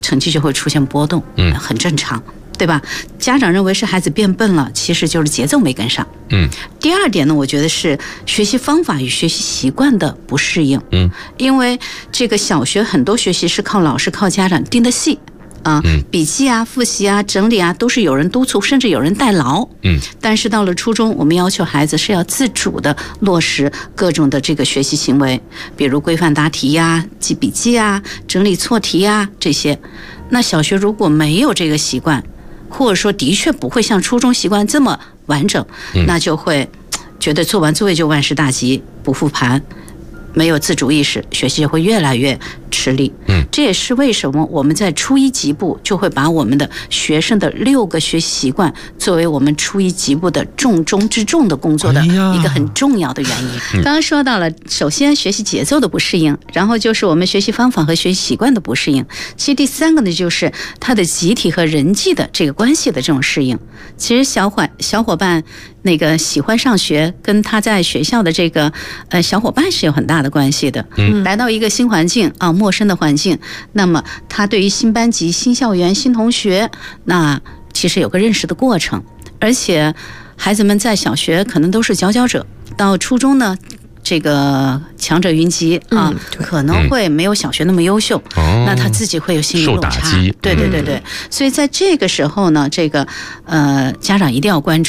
成绩就会出现波动，很正常，对吧？家长认为是孩子变笨了，其实就是节奏没跟上。第二点呢，我觉得是学习方法与学习习惯的不适应。因为这个小学很多学习是靠老师、靠家长定的细。笔记啊、复习啊、整理啊，都是有人督促，甚至有人代劳。但是到了初中，我们要求孩子是要自主的落实各种的这个学习行为，比如规范答题呀、记笔记啊、整理错题啊这些。那小学如果没有这个习惯，或者说的确不会像初中习惯这么完整，那就会觉得做完作业就万事大吉，不复盘，没有自主意识，学习会越来越吃力。这也是为什么我们在初一级部就会把我们的学生的6个学习习惯作为我们初一级部的重中之重的工作的一个很重要的原因。刚刚说到了，首先学习节奏的不适应，然后就是我们学习方法和学习习惯的不适应。其实第3个呢，就是他的集体和人际的这个关系的这种适应。其实小伙伴那个喜欢上学，跟他在学校的这个小伙伴是有很大的关系的。来到一个新环境啊，陌生的环境，那么他对于新班级、新校园、新同学，那其实有个认识的过程。而且孩子们在小学可能都是佼佼者，到初中呢，这个强者云集啊，可能会没有小学那么优秀，那他自己会有心理落差。对，所以在这个时候呢，这个家长一定要关注。